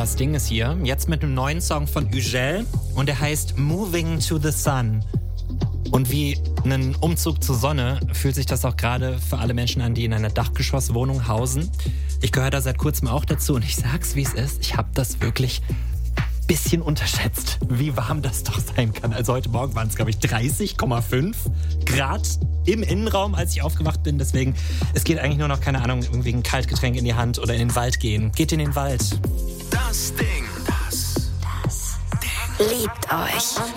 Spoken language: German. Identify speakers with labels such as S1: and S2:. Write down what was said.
S1: Das Ding ist hier, jetzt mit einem neuen Song von Ugel und der heißt Moving to the Sun. Und wie ein Umzug zur Sonne fühlt sich das auch gerade für alle Menschen an, die in einer Dachgeschosswohnung hausen. Ich gehöre da seit kurzem auch dazu und ich sag's, wie es ist. Ich habe das wirklich bisschen unterschätzt, wie warm das doch sein kann. Also heute Morgen waren es, glaube ich, 30,5 Grad im Innenraum, als ich aufgewacht bin. Deswegen, es geht eigentlich nur noch, keine Ahnung, irgendwie ein Kaltgetränk in die Hand oder in den Wald gehen. Geht in den Wald.
S2: Das Ding. Das Ding.
S3: Liebt euch.